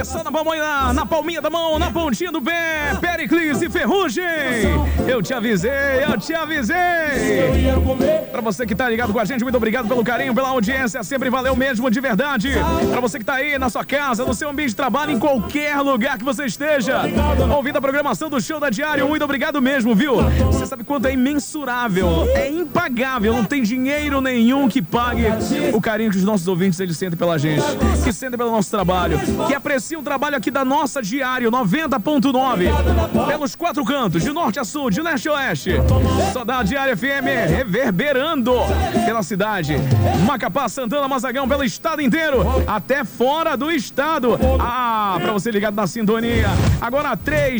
só na palminha da mão, na pontinha do pé. Pericles e Ferrugem. Eu te avisei. Pra você que tá ligado com a gente, muito obrigado pelo carinho, pela audiência. Sempre valeu mesmo, de verdade. Pra você que tá aí na sua casa, no seu ambiente de trabalho, em qualquer lugar que você esteja, ouvindo a programação do Show da Diário, muito obrigado mesmo, viu? Você sabe quanto é imensurável, é impagável, não tem dinheiro nenhum que pague o carinho que os nossos ouvintes eles sentem pela gente, que sentem pelo nosso trabalho, que apreciam o trabalho aqui da nossa Diário 90.9, pelos 4 cantos, de norte a sul, de leste a oeste. Só da Diário FM reverberando pela cidade. Macapá, Santana, Mazagão, pelo estado inteiro, até fora do estado. Pra você ligado na sintonia. Agora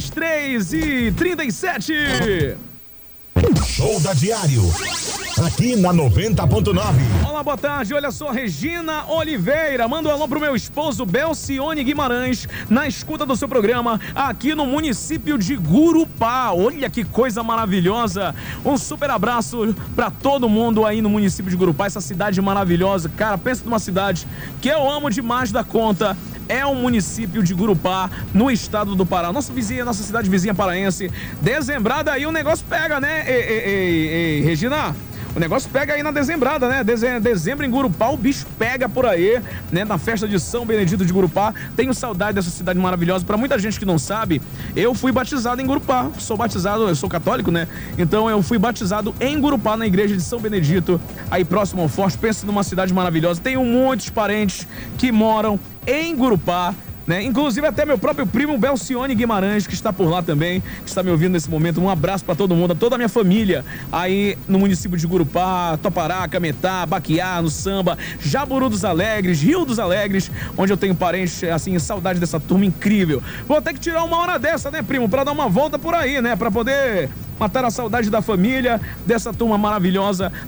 3:37. Show da Diário, aqui na 90.9. Olá, boa tarde. Olha só, Regina Oliveira, manda um alô pro meu esposo Belcione Guimarães, na escuta do seu programa, aqui no município de Gurupá. Olha que coisa maravilhosa. Um super abraço pra todo mundo aí no município de Gurupá, essa cidade maravilhosa. Cara, pensa numa cidade que eu amo demais da conta. É o município de Gurupá, no estado do Pará. Nossa cidade vizinha paraense. Dezembrada aí o negócio pega, né? Ei, Regina, o negócio pega aí na dezembrada, né? Dezembro em Gurupá, o bicho pega por aí, né? Na festa de São Benedito de Gurupá. Tenho saudade dessa cidade maravilhosa. Pra muita gente que não sabe, eu fui batizado em Gurupá. Eu sou católico, né? Então eu fui batizado em Gurupá, na igreja de São Benedito, aí próximo ao Forte. Pensa numa cidade maravilhosa. Tenho muitos parentes que moram em Gurupá, né? Inclusive até meu próprio primo Belcione Guimarães, que está por lá também, que está me ouvindo nesse momento. Um abraço para todo mundo, a toda a minha família aí no município de Gurupá, Topará, Cametá, Baquiá, no Samba, Jaburu dos Alegres, Rio dos Alegres, onde eu tenho parentes, assim, saudade dessa turma incrível. Vou ter que tirar uma hora dessa, né, primo, para dar uma volta por aí, né, para poder matar a saudade da família, dessa turma maravilhosa